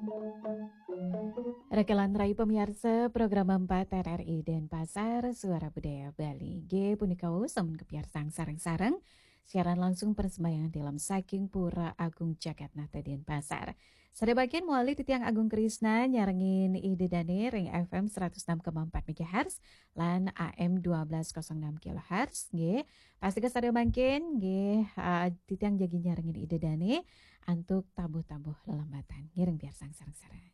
Rekelan Rai pemirsa program 4 RRI Denpasar Suara Budaya Bali G punika sampun kepiarsang sareng-sareng siaran langsung persembayangan dalam Saking Pura Agung Jagat Nata Denpasar. Sadebagian muali Titiang Agung Krisna nyarengin ide dane ring FM 106,4 MHz lan AM 1206 kHz nggih. Pasti sadebangkeun nggih Titiang jagi nyarengin ide dane antuk tabuh-tabuh lelambatan. Ngiring biarsang sareng-sareng.